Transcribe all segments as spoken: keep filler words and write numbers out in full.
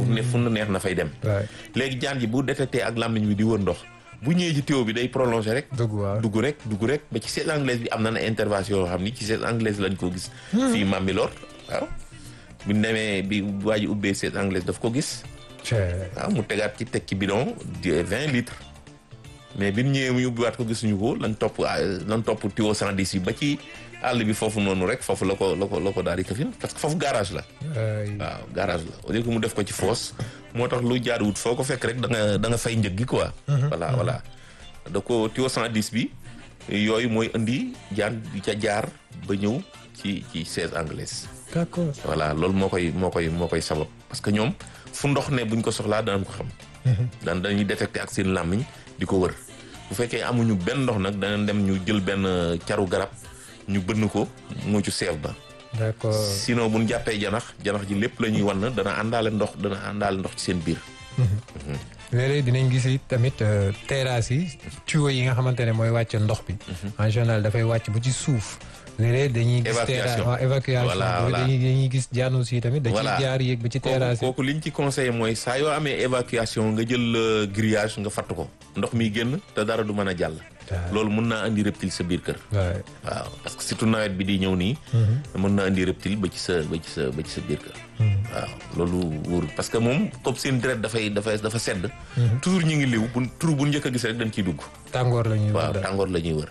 ne fu mu neex na fay dem. léegi jaan ji bu détecté ak làmmiñ bi di wër ndox bu ñëwee ci tuyau bi day prolongé rek. dugg waaw dugg rek dugg rek ba ci chaise anglaise bi am na na intervention yoo xam ni ci chaise anglaise lañ ko gis. fii Mambilor waaw. bu ñu demee bi waa ji ubbee chaise anglaise daf ko gis. waaw mu tegaat ci teg ci bidon di vingt litres. mais bi ñu ñëwee mu ubbiwaat ko gisuñu ko lan topp lan topp tuyau cent dix yi ba ci àll bi foofu noonu rek foofu la ko la ko la ko daal di këfin parce que foofu garage la. waaw garage la au lieu que mu def ko ci fosse. moo tax lu jaaduwut foo ko fekk rek da nga da nga fay njëg gi quoi. voilà voilà da ko tuyau cent dix bi yooyu mooy indi jaan di ca jaar ba ñëw ci ci chaise anglaise. d'accord voilà loolu moo koy moo koy moo koy sabab parce que ñoom fu ndox ne buñ ko soxlaa danañ ko xam. daan dañuy détecté ak seen làmmiñ di ko wër bu fekkee amuñu benn ndox nag danañ dem ñu jël benn caru garab ñu bënn ko mu ci seef ba. d'accord sinon bu ñu jàppee janax janax ji lépp la ñuy wan dana àndaale ndox dana àndaale ndox ci seen biir. léeg-léeg dinañ gis it tamit terrasse yi tuyau yi nga xamante ne mooy wàcc ndox bi. en général dafay wàcc bu ci suuf. léeg-léeg dañuy gis terrasse waaw évacuation dañuy dañuy gis jaanu si tamit. da ciy jaar yéeg ba ci terrasse yi kooku liñ ci conseillé mooy saa yoo amee évacuation nga jël grillage nga fatt ko ndox mi génn te dara du mën a jàll. loolu mën naa andi reptile sa biir kër. waaw parce que surtout nawet bi di ñëw nii. mën naa andi reptile ba ci sa ba ci sa ba ci sa biir kër. waaw loolu wóorul parce que moom comme seen deret dafay dafay dafa sedd. toujours ñu ngi liw bu turu bu njëkk a gis rek dañ ciy dugg. tàngoor la ñuy wër waaw tàngoor la ñuy wër.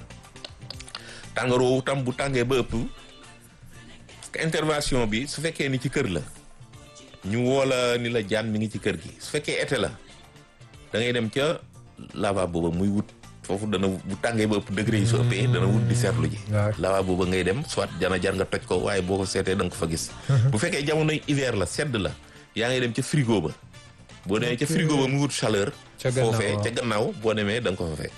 tàngoor woowu tam bu tàngee ba ëpp parce que intervention bi su fekkee ni ci kër la ñu woo la ni la jaan mi ngi ci kër gi su fekkee été la da ngay dem ca lavabo ba muy wut foofu dana bu tàngee ba ëpp degré yi su ëppee dana wut di seetlu ji. lavabo ba ngay dem soit jana jar nga toj ko waaye boo ko seetee da nga ko fa gis. bu fekkee jamonoy hiver la sedd la yaa ngay dem ca frigo ba boo demee ca frigo ba mu wut chaleur. ca gannaaw foofee ca gannaaw boo demee da nga ko fa fekk.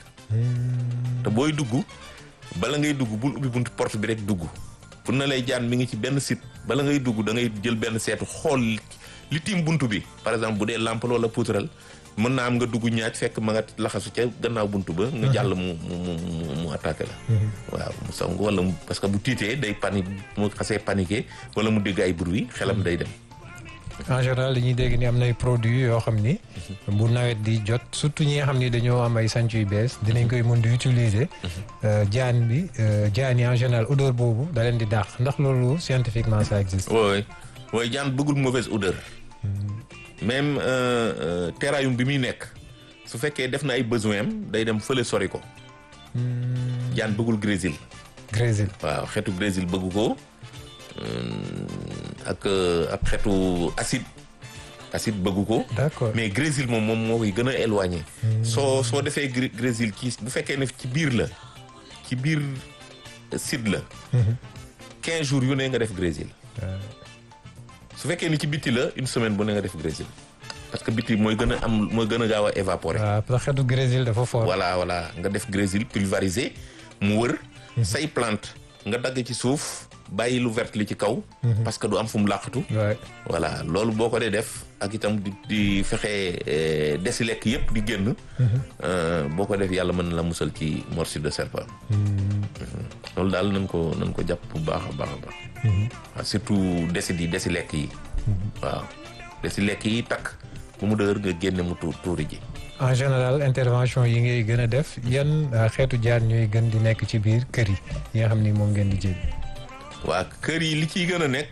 te booy dugg. bala ngay dugg bul ubbi buntu porte bi rek dugg pour na lay jaan mi ngi ci benn site bala ngay dugg da ngay jël benn seetu xool li tiim buntu bi par exemple bu dee lampe wala poutrelle mën naa am nga dugg ñaaj fekk ma nga laxasu ca gannaaw buntu ba nga jàll mu mu mu mu attaqué la. waaw mu song wala parce que bu tiitee day panique mu xasee paniqué wala mu dégg ay bruit xelam day dem. en général dañuy dégg ni am nay produits yoo xam ni. bu nawet di jot surtout ñi nga xam ni dañoo am ay sanc yu bees dinañ koy mën di utiliser. jaan bi jaan yi en général odeur boobu da leen di dàq ndax loolu scientifiquement ça existe. oui oui jaan bëggul mauvaise odeur. même terrarium bi muy nekk su fekkee def na ay besoin am day dem fële sori ko. jaan bëggul grésil. grésil waaw xeetu grésil bëggu ko. ak ak xeetu acide acide bëggu ko. d'accord mais grésil moom moom moo koy gën a éloigné. soo soo defee grésil ci bu fekkee ne ci biir la ci biir site la. quinze jours yu ne nga def grésil. su fekkee ni ci bitti la une semaine bu ne nga def grésil parce que bitti mooy gën a am mooy gën a gaaw a évaporer. waaw parce que xeetu grésil dafa fort. voilà voilà nga def grésil pulvérisé mu wër. say plante nga dagg ci suuf. bàyyi lu vert li ci kaw. parce que du am fu mu làqatu. voilà loolu boo ko dee def ak itam di di fexe desi lekk yëpp di génn. boo ko def yàlla mën na la musal ci morsure de serpent. loolu daal nañ ko nañ ko jàpp bu baax a baax a baax. waaw surtout desi di desi lekk yi. waaw desi lekk yi takk bu mu dëgër nga génne mu tuur tuuri ji. en général intervention yi ngay gën a def yan xeetu jaan ñooy gën di nekk ci biir kër yi yi nga xam ni moom ngeen di jël. waa kër yi li ciy gën a nekk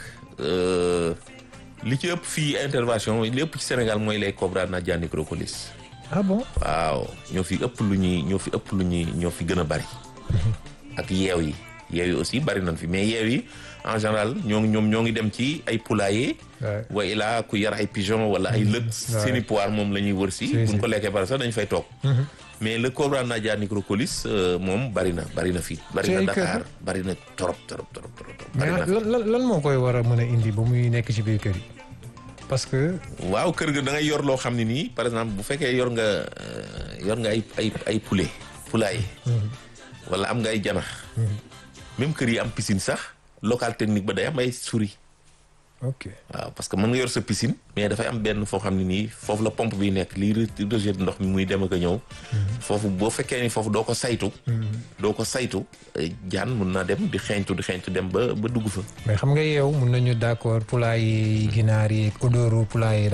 li ci ëpp fii intervention lépp ci Sénégal mooy les cobra Nadiani Crocodile. ah bon waaw ñoo fi ëpp lu ñuy ñoo fi ëpp lu ñuy ñoo fi gën a bari. ak yeew yi yeew yi aussi bari nañ fi mais yeew yi en général ñoo ngi ñoom ñoo ngi dem ci ay poulailler. wa ilaa ku yar ay pigeon wala ay lëg. seeni poire moom la ñuy wër si. buñ ko lekkee pare sax dañ fay toog. mais le cobra Nadiani Crocodile moom bari na bari na fii. bari na Dakar bari na trop trop trop trop. bari na lan lan moo koy war a mën a indi ba muy nekk ci biir kër yi parce que. waaw kër ga da ngay yor loo xam ne nii par exemple bu fekkee yor nga yor nga ay ay ay poulet poulailler. wala am nga ay janax. même kër yi am piscine sax local technique ba day am ay souris. ok waaw parce que mën nga yor sa piscine mais dafay am benn foo xam ne nii foofu la pompe bi nekk lii rejet ndox mi muy dem ak a ñëw. foofu boo fekkee ni foofu doo ko saytu. doo ko saytu jaan mun naa dem di xeeñtu di xeeñtu dem ba ba dugg fa. mais xam nga yow mun nañu d'accord poulailler yi ginaar yi odeur poulailler